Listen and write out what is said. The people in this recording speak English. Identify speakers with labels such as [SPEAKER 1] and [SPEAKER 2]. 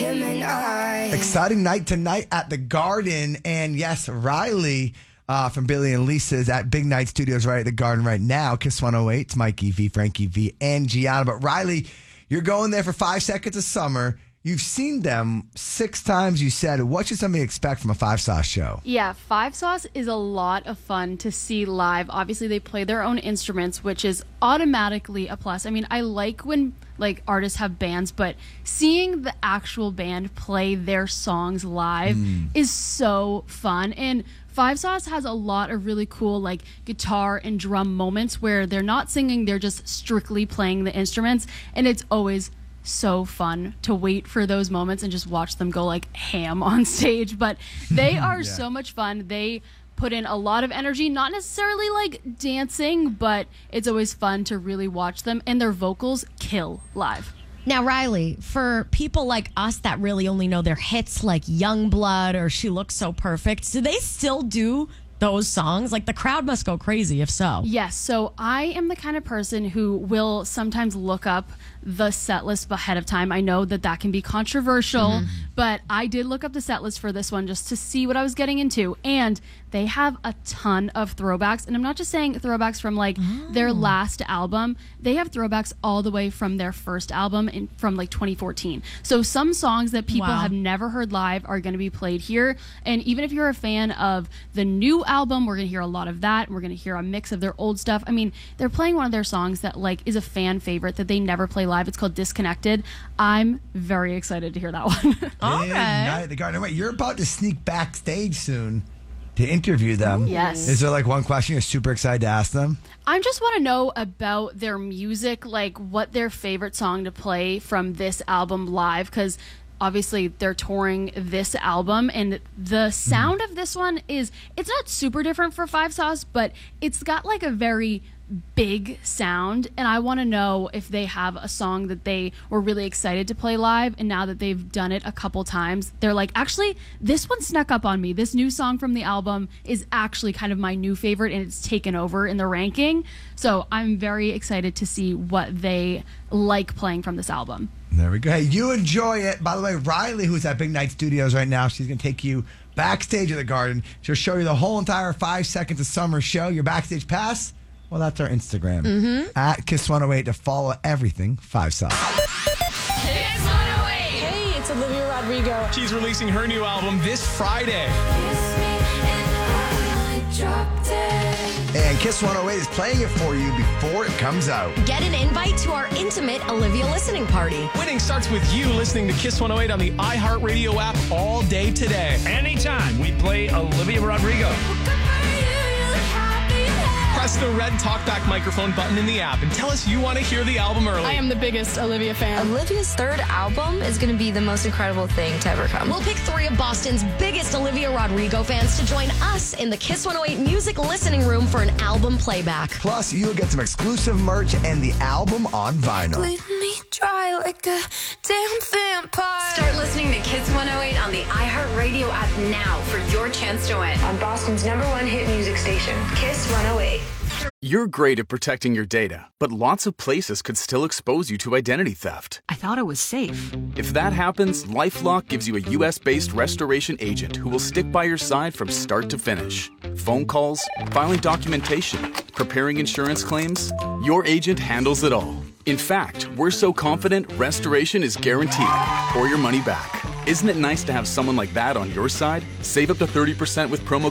[SPEAKER 1] him and I.
[SPEAKER 2] Exciting night tonight at the Garden. And yes, Riley from Billy and Lisa's at Big Night Studios right at the Garden right now. Kiss 108. It's Mikey V, Frankie V, and Gianna. But Riley, you're going there for 5 seconds of summer. You've seen them 6 times, you said. What should somebody expect from a Five Sauce show?
[SPEAKER 3] Yeah, Five Sauce is a lot of fun to see live. Obviously, they play their own instruments, which is automatically a plus. I mean, I like when artists have bands, but seeing the actual band play their songs live is so fun. And Five Sauce has a lot of really cool guitar and drum moments where they're not singing, they're just strictly playing the instruments, and it's always so fun to wait for those moments and just watch them go ham on stage. But they are so much fun. They put in a lot of energy, not necessarily dancing, but it's always fun to really watch them, and their vocals kill live.
[SPEAKER 4] Now, Riley, for people like us that really only know their hits like Youngblood or She Looks So Perfect, do they still do those songs? The crowd must go crazy if so.
[SPEAKER 3] Yes, so I am the kind of person who will sometimes look up the set list ahead of time. I know that can be controversial, but I did look up the set list for this one just to see what I was getting into, and they have a ton of throwbacks. And I'm not just saying throwbacks from their last album. They have throwbacks all the way from their first album from 2014. So some songs that people have never heard live are going to be played here. And even if you're a fan of the new album, we're going to hear a lot of that. We're going to hear a mix of their old stuff. I mean, they're playing one of their songs that is a fan favorite that they never play live. It's called Disconnected. I'm very excited to hear that one.
[SPEAKER 2] Okay. Night at the Garden. Wait, you're about to sneak backstage soon to interview them.
[SPEAKER 3] Yes.
[SPEAKER 2] Is there one question you're super excited to ask them?
[SPEAKER 3] I just want to know about their music, what their favorite song to play from this album live, because obviously they're touring this album, and the sound of this one it's not super different for Five Sauce, but it's got a very big sound, and I want to know if they have a song that they were really excited to play live, and now that they've done it a couple times, they're actually, this one snuck up on me. This new song from the album is actually kind of my new favorite, and it's taken over in the ranking. So I'm very excited to see what they like playing from this album.
[SPEAKER 2] There we go. Hey, you enjoy it. By the way, Riley, who's at Big Night Studios right now, she's going to take you backstage at the Garden. She'll show you the whole entire 5 seconds of summer show. Your backstage pass, well, that's our Instagram. At Kiss 108 to follow everything Five Sauce.
[SPEAKER 1] Kiss 108.
[SPEAKER 5] Hey, it's Olivia Rodrigo.
[SPEAKER 6] She's releasing her new album this Friday.
[SPEAKER 1] Kiss me and I dropped it.
[SPEAKER 2] And Kiss 108 is playing it for you before it comes out.
[SPEAKER 4] Get an invite to our intimate Olivia listening party.
[SPEAKER 6] Winning starts with you listening to Kiss 108 on the iHeartRadio app all day today.
[SPEAKER 7] Anytime we play Olivia Rodrigo.
[SPEAKER 6] Press the red talkback microphone button in the app and tell us you want to hear the album early.
[SPEAKER 3] I am the biggest Olivia fan.
[SPEAKER 8] Olivia's third album is going to be the most incredible thing to ever come.
[SPEAKER 4] We'll pick 3 of Boston's biggest Olivia Rodrigo fans to join us in the Kiss 108 music listening room for an album playback.
[SPEAKER 2] Plus, you'll get some exclusive merch and the album on vinyl.
[SPEAKER 1] Bleed me dry like a damn vampire.
[SPEAKER 9] Start listening to Kiss 108 on the iHeartRadio app now for your chance to win.
[SPEAKER 5] On Boston's #1 hit music station, Kiss 108.
[SPEAKER 10] You're great at protecting your data, but lots of places could still expose you to identity theft.
[SPEAKER 11] I thought it was safe.
[SPEAKER 10] If that happens, LifeLock gives you a U.S.-based restoration agent who will stick by your side from start to finish. Phone calls, filing documentation, preparing insurance claims, your agent handles it all. In fact, we're so confident restoration is guaranteed or your money back. Isn't it nice to have someone like that on your side? Save up to 30% with promo